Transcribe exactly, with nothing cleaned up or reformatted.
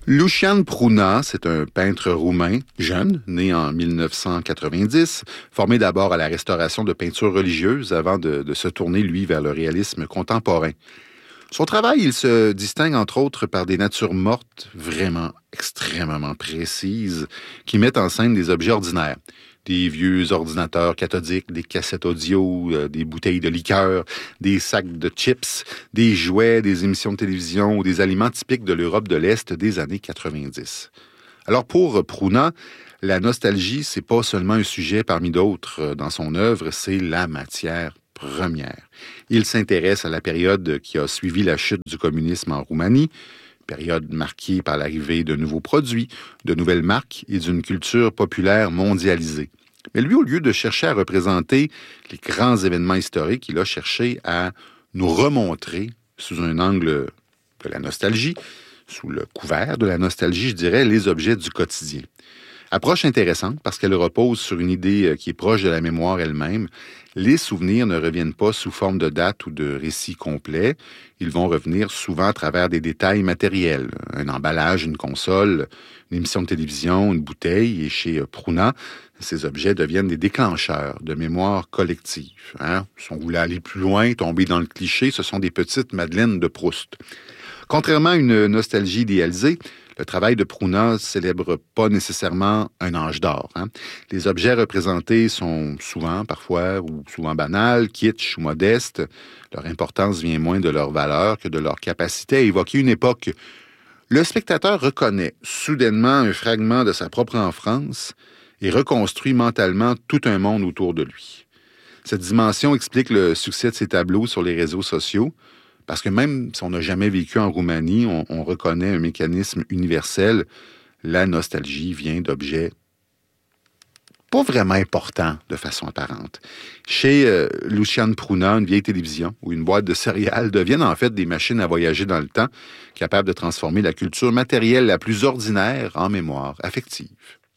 Lucian Pruna, c'est un peintre roumain, jeune, né en mille neuf cent quatre-vingt-dix, formé d'abord à la restauration de peintures religieuses avant de, de se tourner, lui, vers le réalisme contemporain. Son travail, il se distingue entre autres par des natures mortes vraiment extrêmement précises qui mettent en scène des objets ordinaires. Des vieux ordinateurs cathodiques, des cassettes audio, euh, des bouteilles de liqueur, des sacs de chips, des jouets, des émissions de télévision ou des aliments typiques de l'Europe de l'Est des années quatre-vingt-dix. Alors pour Pruna, la nostalgie, c'est pas seulement un sujet parmi d'autres dans son œuvre, c'est la matière première. Il s'intéresse à la période qui a suivi la chute du communisme en Roumanie, période marquée par l'arrivée de nouveaux produits, de nouvelles marques et d'une culture populaire mondialisée. Mais lui, au lieu de chercher à représenter les grands événements historiques, il a cherché à nous remontrer, sous un angle de la nostalgie, sous le couvert de la nostalgie, je dirais, les objets du quotidien. Approche intéressante parce qu'elle repose sur une idée qui est proche de la mémoire elle-même. Les souvenirs ne reviennent pas sous forme de date ou de récit complet. Ils vont revenir souvent à travers des détails matériels. Un emballage, une console, une émission de télévision, une bouteille. Et chez Pruna, ces objets deviennent des déclencheurs de mémoire collective. Hein? Si on voulait aller plus loin, tomber dans le cliché, ce sont des petites madeleines de Proust. Contrairement à une nostalgie idéalisée, le travail de Pruna ne célèbre pas nécessairement un âge d'or. Hein. Les objets représentés sont souvent, parfois, ou souvent banals, kitsch ou modestes. Leur importance vient moins de leur valeur que de leur capacité à évoquer une époque. Le spectateur reconnaît soudainement un fragment de sa propre enfance et reconstruit mentalement tout un monde autour de lui. Cette dimension explique le succès de ces tableaux sur les réseaux sociaux. Parce que même si on n'a jamais vécu en Roumanie, on, on reconnaît un mécanisme universel. La nostalgie vient d'objets pas vraiment importants de façon apparente. Chez euh, Lucian Pruna, une vieille télévision ou une boîte de céréales deviennent en fait des machines à voyager dans le temps, capables de transformer la culture matérielle la plus ordinaire en mémoire affective.